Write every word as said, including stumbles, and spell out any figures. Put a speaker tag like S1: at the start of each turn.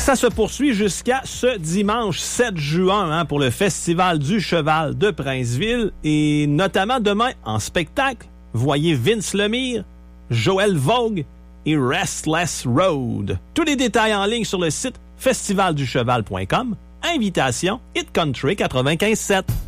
S1: Ça se poursuit jusqu'à ce dimanche sept juin hein, pour le Festival du Cheval de Princeville et notamment demain en spectacle, voyez Vince Lemire, Joël Vogue et Restless Road. Tous les détails en ligne sur le site festival du cheval point com. Invitation Hit Country quatre-vingt-quinze sept.